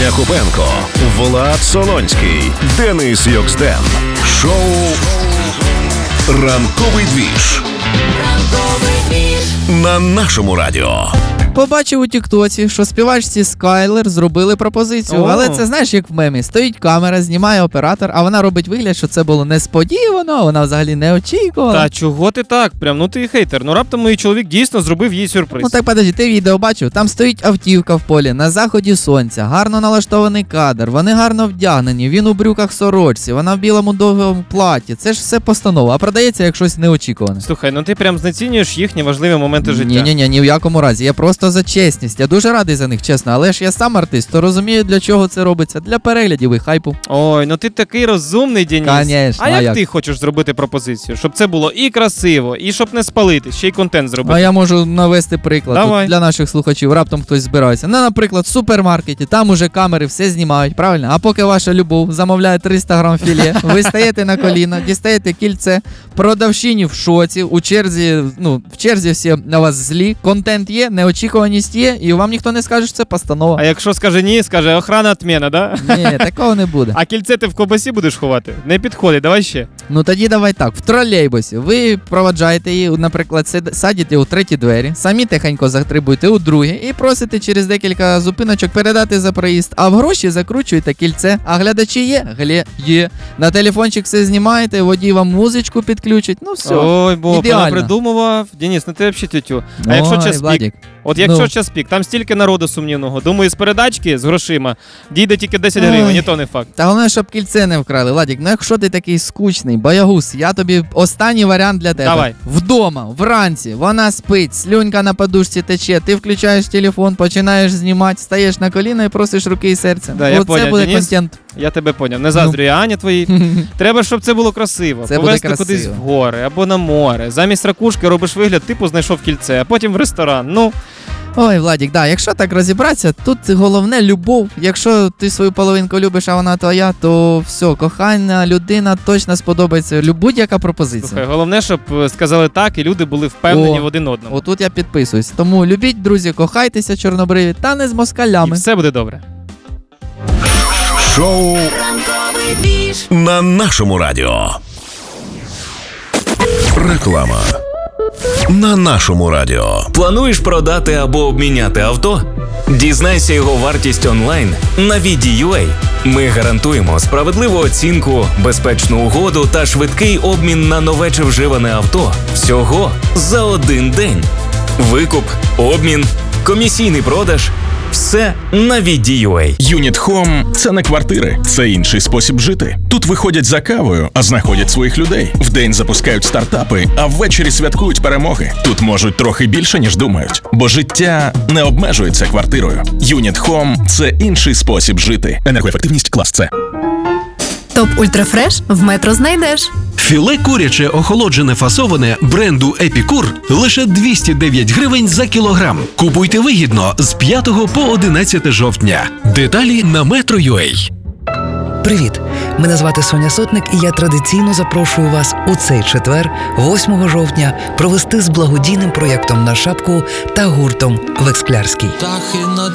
Якубенко, Влад Солонський, Денис Йоксден. Шоу «Ранковий двіж» на нашому радіо. Побачив у тіктоці, що співачці Скайлер зробили пропозицію. Але це, знаєш, як в мемі. Стоїть камера, знімає оператор, а вона робить вигляд, що це було несподівано, вона взагалі не очікувала. Та чого ти так? Прям, ти хейтер. Раптом мій чоловік дійсно зробив їй сюрприз. Так, подожди, ти відео бачив? Там стоїть автівка в полі, на заході сонця, гарно налаштований кадр, вони гарно вдягнені, він у брюках сорочці, вона в білому довгому платі. Це ж все постанова, а продається як щось неочікуване. Слухай, ти прям знецінюєш їхні важливі моменти життя. Ні в якому разі. Я просто за чесність. Я дуже радий за них, чесно. Але ж я сам артист, то розумію, для чого це робиться. Для переглядів і хайпу. Ой, ти такий розумний, Денис. Конечно, а як ти хочеш зробити пропозицію? Щоб це було і красиво, і щоб не спалити, ще й контент зробити. А я можу навести приклад для наших слухачів. Раптом хтось збирається. Наприклад, в супермаркеті. Там уже камери все знімають, правильно? А поки ваша любов замовляє 300 грам філе, ви стаєте на коліна, дістаєте кільце, продавщині в шоці, в черзі всі на вас злі, контент є, неочікуваність є, і вам ніхто не скаже, що це постанова. А якщо скаже ні, скаже охрана отмена, да? Ні, такого не буде. А кільце ти в ковбасі будеш ховати? Не підходить, давай ще. Тоді давай так, в тролейбусі ви проваджаєте її, наприклад, садите у треті двері, самі тихенько затрибуєте у другі і просите через декілька зупиночок передати за проїзд, а в гроші закручуєте кільце, а глядачі є. На телефончик все знімаєте, водій вам музичку підключить, все. Ой, бо ідеально. Придумував. Денис, ти взагалі тютю. А якщо час пік? Якщо час пік, там стільки народу сумнівного. Думаю, з передачки, з грошима, дійде тільки 10 гривень, і то не факт. Та головне, щоб кільце не вкрали. Владик, якщо ти такий скучний, боягуз, я тобі останній варіант для тебе. Давай. Вдома, вранці, вона спить, слюнька на подушці тече, ти включаєш телефон, починаєш знімати, стаєш на коліна і просиш руки і серця. Оце буде Денис, контент. Я тебе поняв. Не заздрюю Ані твоїй. Треба, щоб це було красиво. Це повезти кудись в гори або на море. Замість ракушки робиш вигляд, типу знайшов кільце, а потім в ресторан. Ой, Владик, якщо так розібратися, тут головне любов. Якщо ти свою половинку любиш, а вона твоя, то все, кохана людина точно сподобається. Будь-яка пропозиція. Слухай, головне, щоб сказали так і люди були впевнені в один одному. Отут я підписуюсь. Тому любіть, друзі, кохайтеся, чорнобриві, та не з москалями. І все буде добре. Шоу на нашому радіо. Реклама на нашому радіо. Плануєш продати або обміняти авто? Дізнайся його вартість онлайн на VD.ua. Ми гарантуємо справедливу оцінку, безпечну угоду та швидкий обмін на нове чи вживане авто всього за один день. Викуп, обмін, комісійний продаж – все на VD.ua. Unit Home – це не квартири, це інший спосіб жити. Тут виходять за кавою, а знаходять своїх людей. Вдень запускають стартапи, а ввечері святкують перемоги. Тут можуть трохи більше, ніж думають. Бо життя не обмежується квартирою. Unit Home – це інший спосіб жити. Енергоефективність клас С. Топ Ультрафреш в Метро знайдеш. Філе куряче охолоджене фасоване бренду Епікур лише 209 гривень за кілограм. Купуйте вигідно з 5 по 11 жовтня. Деталі на Metro.ua. Привіт! Мене звати Соня Сотник, і я традиційно запрошую вас у цей четвер, 8 жовтня, провести з благодійним проєктом «На шапку» та гуртом «Вексклярський».